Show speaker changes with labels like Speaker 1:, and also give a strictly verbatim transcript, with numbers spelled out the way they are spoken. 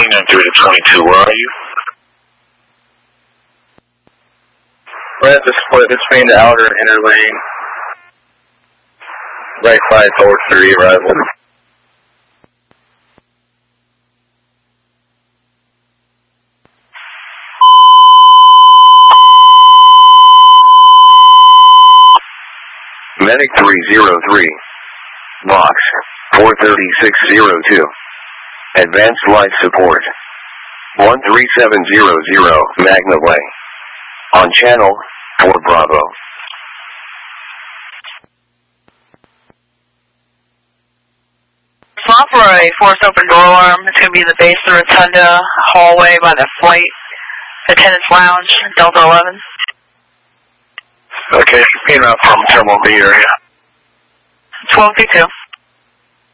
Speaker 1: nine three to twenty-two, where are you?
Speaker 2: We're at the split between the outer and inner lane. Right side towards three, arrival.
Speaker 3: Medic three zero three. Box four thirty-six zero two. Advanced life support. one three seven zero zero, Magna Way. On channel four Bravo.
Speaker 4: Swap for a force open door alarm. It's going to be in the base of the Rotunda hallway by the flight attendant's lounge, Delta eleven.
Speaker 1: Okay, being out from Terminal B area.
Speaker 4: twelve two two.